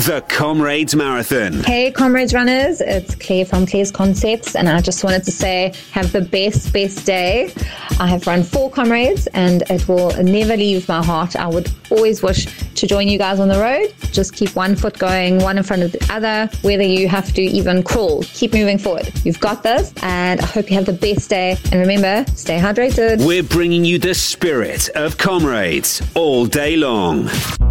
The Comrades Marathon. Hey Comrades runners, it's Claire from Claire's Concepts, and I just wanted to say have the best day. I have run 4 Comrades and it will never leave my heart. I would always wish to join you guys on the road. Just keep one foot going, one in front of the other, whether you have to even crawl. Keep moving forward. You've got this, and I hope you have the best day. And remember, stay hydrated. We're bringing you the spirit of Comrades all day long.